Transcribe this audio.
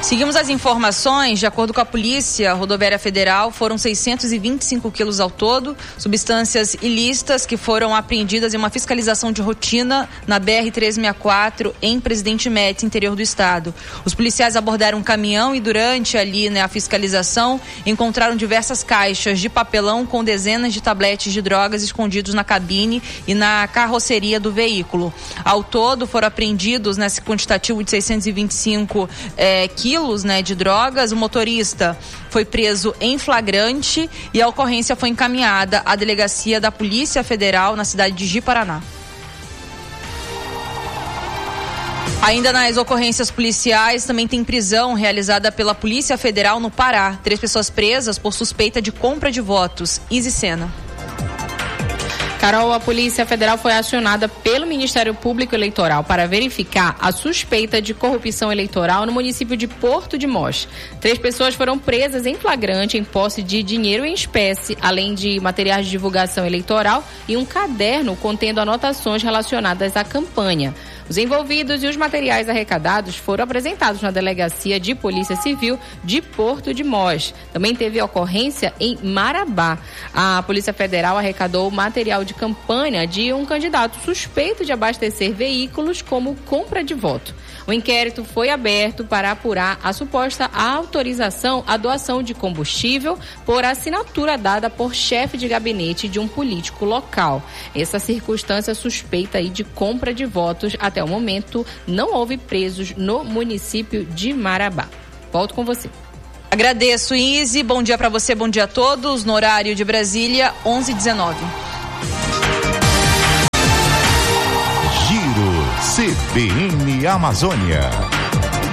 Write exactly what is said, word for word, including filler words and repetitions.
Seguimos as informações. De acordo com a Polícia Rodoviária Federal, foram seiscentos e vinte e cinco quilos ao todo, substâncias ilícitas que foram apreendidas em uma fiscalização de rotina na B R trezentos e sessenta e quatro em Presidente Médici, interior do estado. Os policiais abordaram um caminhão e durante ali, né, a fiscalização encontraram diversas caixas de papelão com dezenas de tabletes de drogas escondidos na cabine e na carroceria do veículo. Ao todo foram apreendidos nesse quantitativo de seiscentos e vinte e cinco é, quilos Né, de drogas. O motorista foi preso em flagrante e a ocorrência foi encaminhada à delegacia da Polícia Federal na cidade de Ji-Paraná. Ainda nas ocorrências policiais, também tem prisão realizada pela Polícia Federal no Pará. Três pessoas presas por suspeita de compra de votos. Izzy Sena. Carol, a Polícia Federal foi acionada pelo Ministério Público Eleitoral para verificar a suspeita de corrupção eleitoral no município de Porto de Mós. Três pessoas foram presas em flagrante em posse de dinheiro em espécie, além de materiais de divulgação eleitoral e um caderno contendo anotações relacionadas à campanha. Os envolvidos e os materiais arrecadados foram apresentados na Delegacia de Polícia Civil de Porto de Mós. Também teve ocorrência em Marabá. A Polícia Federal arrecadou material de campanha de um candidato suspeito de abastecer veículos como compra de voto. O inquérito foi aberto para apurar a suposta autorização à doação de combustível por assinatura dada por chefe de gabinete de um político local. Essa circunstância suspeita aí de compra de votos. Até o momento, não houve presos no município de Marabá. Volto com você. Agradeço, Izzy. Bom dia para você, bom dia a todos. No horário de Brasília, onze e dezenove. Giro C B N Amazônia.